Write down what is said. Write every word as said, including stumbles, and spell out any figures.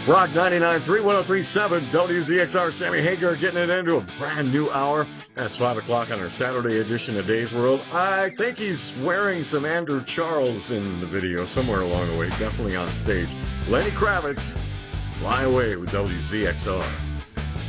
Rock ninety-nine point three, one oh three point seven, W Z X R. Sammy Hagar getting it into a brand new hour. That's five o'clock on our Saturday edition of Days World. I think he's wearing some Andrew Charles in the video somewhere along the way, definitely on stage. Lenny Kravitz, Fly Away with W Z X R.